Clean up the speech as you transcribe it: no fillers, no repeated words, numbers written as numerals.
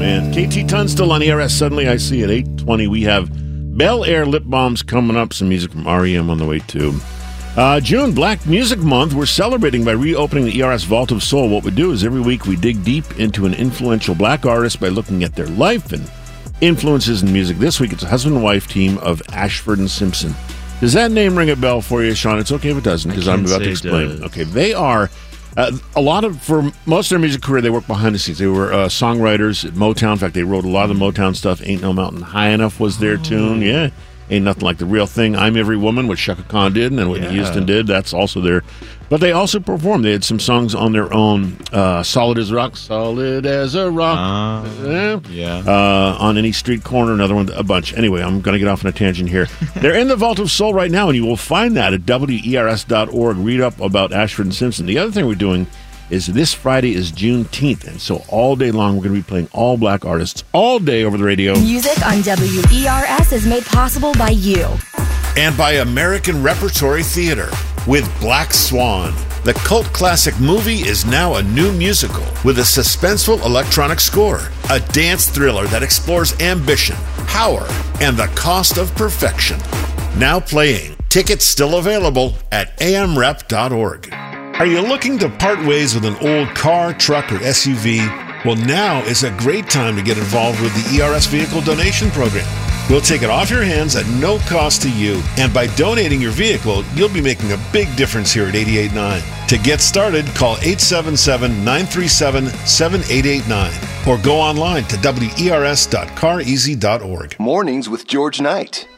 man. KT Tunstall on ERS. Suddenly I see at 8:20 we have Bel Air Lip Balms coming up. Some music from REM on the way, too. June, Black Music Month. We're celebrating by reopening the ERS Vault of Soul. What we do is every week we dig deep into an influential black artist by looking at their life and influences in music. This week it's a husband and wife team of Ashford and Simpson. Does that name ring a bell for you, Sean? It's okay if it doesn't, because I'm about to explain. Okay, they are for most of their music career, they worked behind the scenes. They were songwriters at Motown. In fact, they wrote a lot of the Motown stuff. Ain't No Mountain High Enough was their tune. Yeah. Ain't Nothing Like the Real Thing. I'm Every Woman, which Chaka Khan did and Whitney Houston did. That's also there. But they also performed. They had some songs on their own. Solid as Rock. Solid as a Rock. On Any Street Corner. Another one. A bunch. Anyway, I'm going to get off on a tangent here. They're in the Vault of Soul right now, and you will find that at WERS.org. Read up about Ashford and Simpson. The other thing we're doing is this Friday is Juneteenth, and so all day long we're going to be playing all black artists all day over the radio. Music on WERS is made possible by you. And by American Repertory Theater with Black Swan. The cult classic movie is now a new musical with a suspenseful electronic score, a dance thriller that explores ambition, power, and the cost of perfection. Now playing. Tickets still available at amrep.org. Are you looking to part ways with an old car, truck, or SUV? Well, now is a great time to get involved with the ERS Vehicle Donation Program. We'll take it off your hands at no cost to you, and by donating your vehicle, you'll be making a big difference here at 88.9. To get started, call 877-937-7889 or go online to wers.careasy.org. Mornings with George Knight.